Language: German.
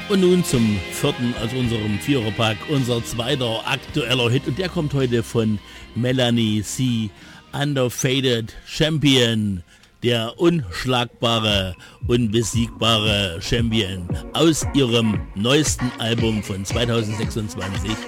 Und nun zum vierten aus unserem Viererpack, unser zweiter aktueller Hit. Und der kommt heute von Melanie C. Undefeated Champion. Der unschlagbare, unbesiegbare Champion aus ihrem neuesten Album von 2026.